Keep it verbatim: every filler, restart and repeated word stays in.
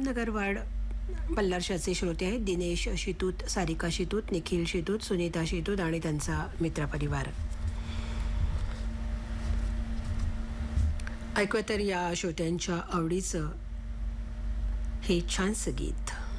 नगरवाड पल्लारशाचे श्रोते आहेत दिनेश शितूत, सारिका शितूत, निखिल शितूत, सुनीता शितूत आणि त्यांचा मित्रपरिवार. ऐकूया तर या श्रोत्यांच्या आवडीचं हे छानसं गीत.